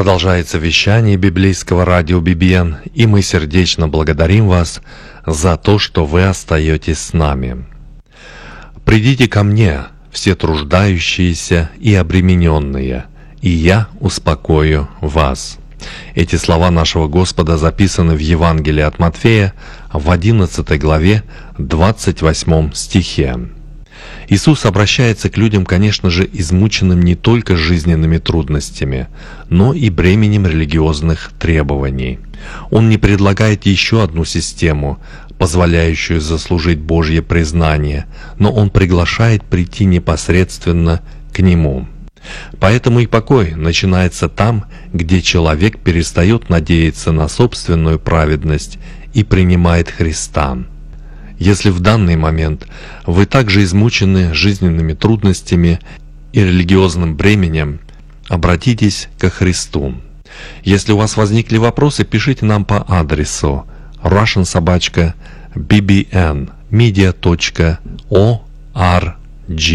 Продолжается вещание библейского радио BBN, и мы сердечно благодарим вас за то, что вы остаетесь с нами. «Придите ко мне, все труждающиеся и обремененные, и я успокою вас». Эти слова нашего Господа записаны в Евангелии от Матфея в 11 главе 28 стихе. Иисус обращается к людям, конечно же, измученным не только жизненными трудностями, но и бременем религиозных требований. Он не предлагает еще одну систему, позволяющую заслужить Божье признание, но Он приглашает прийти непосредственно к Нему. Поэтому и покой начинается там, где человек перестает надеяться на собственную праведность и принимает Христа. Если в данный момент вы также измучены жизненными трудностями и религиозным бременем, обратитесь ко Христу. Если у вас возникли вопросы, пишите нам по адресу russian@bbnmedia.org.